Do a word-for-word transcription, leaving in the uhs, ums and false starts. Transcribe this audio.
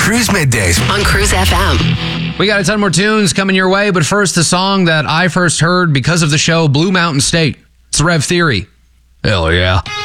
Cruise Middays on Cruise F M. We got a ton more tunes coming your way, but first, the song that I first heard because of the show Blue Mountain State. It's Rev Theory. Hell yeah.